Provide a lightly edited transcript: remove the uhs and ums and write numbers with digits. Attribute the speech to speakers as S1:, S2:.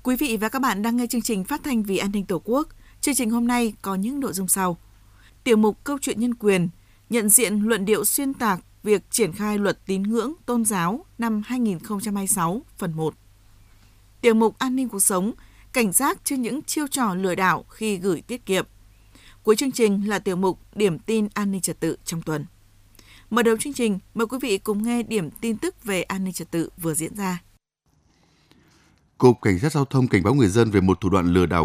S1: Quý vị và các bạn đang nghe chương trình Phát thanh Vì An ninh Tổ quốc. Chương trình hôm nay có những nội dung sau. Tiểu mục Câu chuyện nhân quyền, nhận diện luận điệu xuyên tạc việc triển khai luật tín ngưỡng tôn giáo năm 2026 phần 1. Tiểu mục An ninh cuộc sống, cảnh giác trước những chiêu trò lừa đảo khi gửi tiết kiệm. Cuối chương trình là tiểu mục Điểm tin an ninh trật tự trong tuần. Mở đầu chương trình, mời quý vị cùng nghe điểm tin tức về an ninh trật tự vừa diễn ra.
S2: Cục Cảnh sát Giao thông cảnh báo người dân về một thủ đoạn lừa đảo